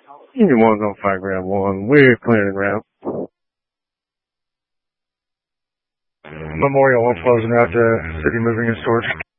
Union 1's on 5 Grab 1. We're clearing route. Memorial 1 closing out to city moving and storage.